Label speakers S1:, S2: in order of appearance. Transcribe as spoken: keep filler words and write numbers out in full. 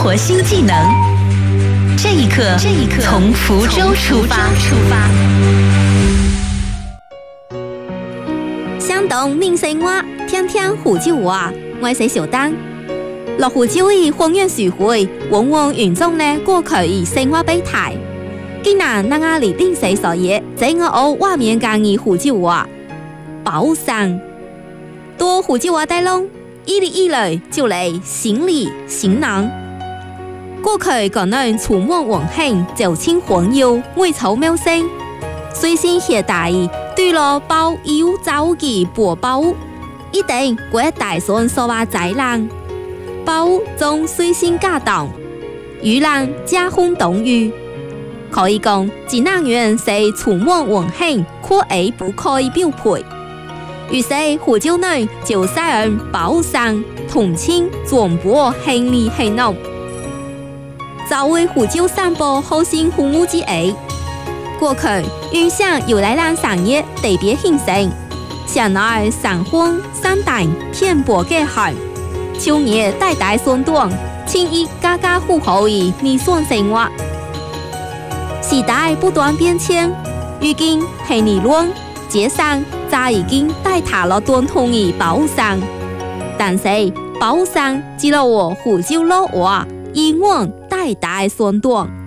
S1: 活新技能。这一刻，这一刻，从福州出发。出发。
S2: 相同闽生活，听听福州话。我是小丹。落福州的方言聚会，往往群众呢过去以生活比赛。今日咱阿里定谁所业，在我学画面间的福州话，包上多福州话带拢，一里一来就嚟行李行囊。過去可能觸摸雲興，就稱黃油外草妙聲。隨身攜帶對了包油走嘅薄包，一定會帶上所話災難。包中隨身家當，遇難加風動雨。可以講，濟南人是觸摸雲興，可而不可以標配。於是福州人就使人包上同稱全部行李行囊。作為福州散步好心父母之一，過去原想由來咱產業特別興盛，現在山峰山大遍佈嘅海，秋葉代代酸短，輕易家家戶戶的理想生活。時代不斷變遷，如今行李亂，街上早已經代替了傳統的包廂，但是包廂只有我福州老話。以往代代相傳。